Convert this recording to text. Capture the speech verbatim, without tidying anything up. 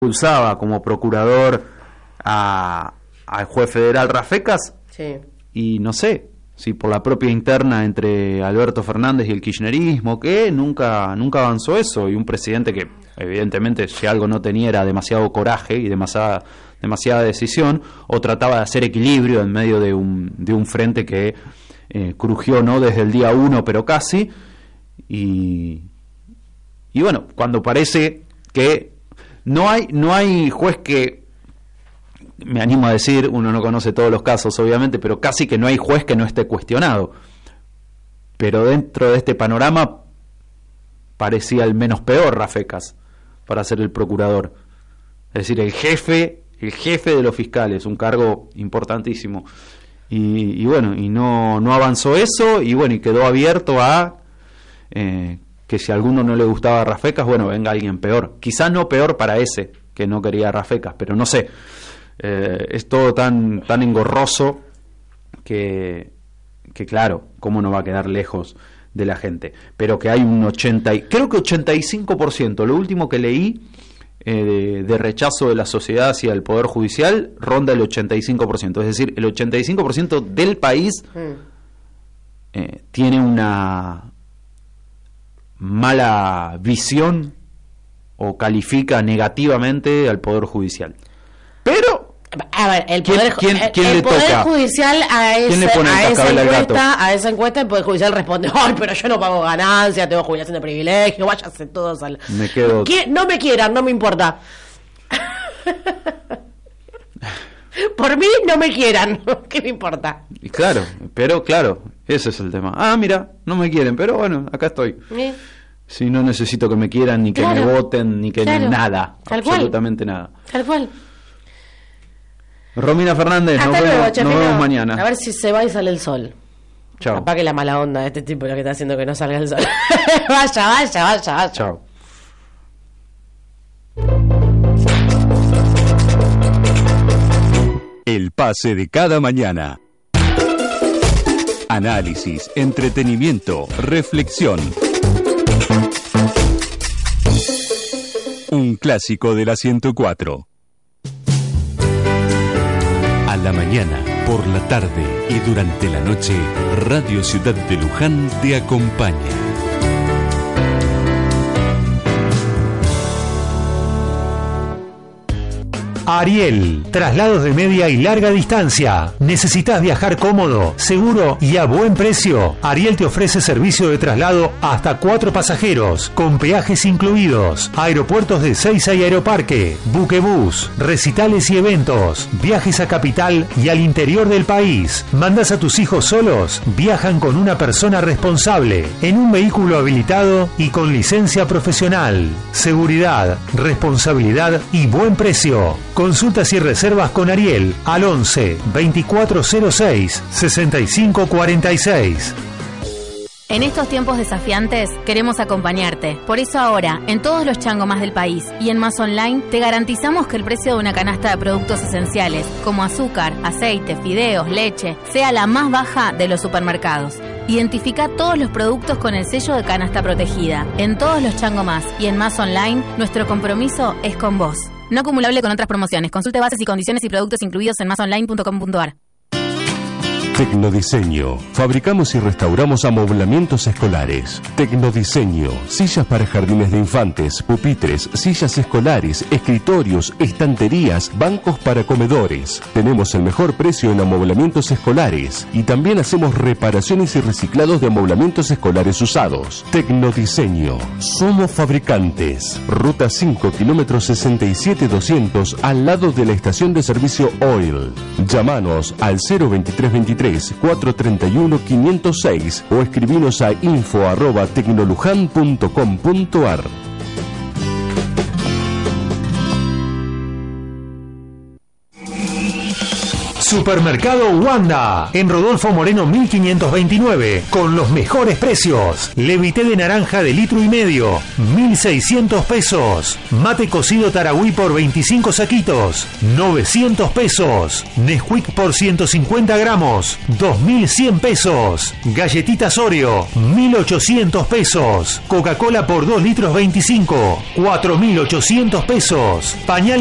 expulsaba como procurador a, al juez federal Rafecas, sí. Y no sé si por la propia interna entre Alberto Fernández y el kirchnerismo, que nunca nunca avanzó eso, y un presidente que evidentemente si algo no tenía era demasiado coraje y demasiada demasiada decisión, o trataba de hacer equilibrio en medio de un de un frente que eh, crujió no desde el día uno, pero casi, y y bueno, cuando parece que no hay no hay juez que, me animo a decir, uno no conoce todos los casos obviamente, pero casi que no hay juez que no esté cuestionado, pero dentro de este panorama parecía el menos peor Rafecas para ser el procurador, es decir, el jefe el jefe de los fiscales, un cargo importantísimo, y, y bueno, y no no avanzó eso, y bueno, y quedó abierto a eh, que si a alguno no le gustaba Rafecas, bueno, venga alguien peor, quizá no peor para ese que no quería Rafecas, pero no sé. Eh, es todo tan tan engorroso que, que claro, cómo no va a quedar lejos de la gente, pero que hay un ochenta y, creo que ochenta y cinco por ciento, lo último que leí eh, de, de rechazo de la sociedad hacia el Poder Judicial ronda el ochenta y cinco por ciento, es decir, el ochenta y cinco por ciento del país eh, tiene una mala visión o califica negativamente al Poder Judicial. Pero a ver, el poder, ¿quién, quién, quién el le poder toca? judicial a, ese, a esa encuesta, a esa encuesta el poder judicial responde, ay, pero yo no pago ganancias, tengo jubilación de privilegio, váyanse todos al... Me quedo... No me quieran, no me importa. Por mí no me quieran, ¿qué me importa? Y claro, pero claro, ese es el tema. Ah, mira, no me quieren, pero bueno, acá estoy. ¿Eh? Si no necesito que me quieran, ni que claro, me voten, ni que claro, nada, tal absolutamente cual. Nada. Tal cual. Romina Fernández, nos, luego, vemos, nos vemos mañana. A ver si se va y sale el sol. Chao. Apague la mala onda de este tipo, lo que está haciendo que no salga el sol. Vaya, vaya, vaya, vaya. Chao. El pase de cada mañana. Análisis, entretenimiento, reflexión. Un clásico de la ciento cuatro. A la mañana, por la tarde y durante la noche, Radio Ciudad de Luján te acompaña. Ariel, traslados de media y larga distancia. ¿Necesitas viajar cómodo, seguro y a buen precio? Ariel te ofrece servicio de traslado hasta cuatro pasajeros, con peajes incluidos, aeropuertos de Seiza y Aeroparque, buquebús, recitales y eventos, viajes a capital y al interior del país. ¿Mandas a tus hijos solos? Viajan con una persona responsable, en un vehículo habilitado y con licencia profesional. Seguridad, responsabilidad y buen precio. Consultas y reservas con Ariel al once, veinticuatro cero seis, sesenta y cinco cuarenta y seis. En estos tiempos desafiantes queremos acompañarte. Por eso ahora, en todos los changomás del país y en Más Online, te garantizamos que el precio de una canasta de productos esenciales, como azúcar, aceite, fideos, leche, sea la más baja de los supermercados. Identifica todos los productos con el sello de canasta protegida. En todos los changomás y en Más Online, nuestro compromiso es con vos. No acumulable con otras promociones. Consulte bases y condiciones y productos incluidos en más online punto com punto a r. Tecnodiseño. Fabricamos y restauramos amoblamientos escolares. Tecnodiseño. Sillas para jardines de infantes, pupitres, sillas escolares, escritorios, estanterías, bancos para comedores. Tenemos el mejor precio en amoblamientos escolares y también hacemos reparaciones y reciclados de amoblamientos escolares usados. Tecnodiseño. Somos fabricantes. Ruta cinco, kilómetro sesenta y siete doscientos, al lado de la estación de servicio Oil. Llámanos al cero veintitrés veintitrés, cuatrocientos treinta y uno, quinientos seis o escribinos a info arroba tecnolujan punto com punto a r. Supermercado Wanda, en Rodolfo Moreno mil quinientos veintinueve, con los mejores precios. Levité de naranja de litro y medio, mil seiscientos pesos. Mate cocido Taragüí por veinticinco saquitos, novecientos pesos. Nesquik por ciento cincuenta gramos, dos mil cien pesos. Galletitas Oreo, mil ochocientos pesos. Coca-Cola por dos litros veinticinco, cuatro mil ochocientos pesos. Pañal